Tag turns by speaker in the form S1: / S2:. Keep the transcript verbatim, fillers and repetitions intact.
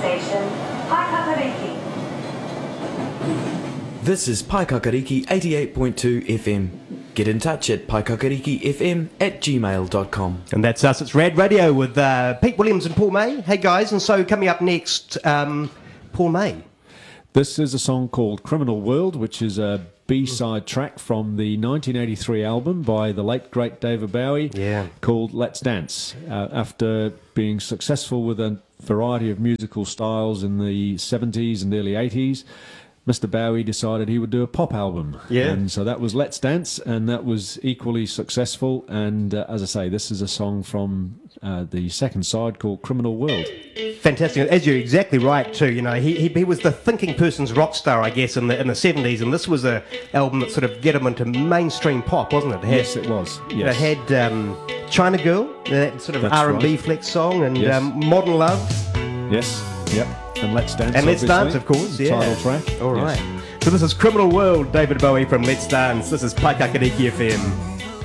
S1: station, Paikakariki.
S2: This is Paikakariki eighty-eight point two F M. Get in touch at paikakarikifm at gmail dot com.
S3: And that's us. It's Rad Radio with uh, Pete Williams and Paul May. Hey, guys. And so coming up next, um, Paul May.
S4: This is a song called Criminal World, which is a B-side track from the nineteen eighty-three album by the late, great David Bowie,
S3: yeah.
S4: called Let's Dance. Uh, after being successful with a variety of musical styles in the seventies and early eighties, Mister Bowie decided he would do a pop album.
S3: Yeah.
S4: And so that was Let's Dance, and that was equally successful. And uh, as I say, this is a song from uh, the second side called Criminal World.
S3: Fantastic. As you're exactly right, too. You know, he, he he was the thinking person's rock star, I guess, in the in the seventies, and this was a album that sort of get him into mainstream pop, wasn't it? it had,
S4: Yes, it was. Yes.
S3: It had um, China Girl, that sort of
S4: That's
S3: R and B
S4: right.
S3: flex song, and
S4: Yes.
S3: um, Modern Love.
S4: Yes, yep. And Let's Dance,
S3: And Let's
S4: obviously.
S3: Dance, of course, yeah.
S4: Title track.
S3: All right.
S4: Yes.
S3: So this is Criminal World, David Bowie from Let's Dance. This is Paikakariki F M.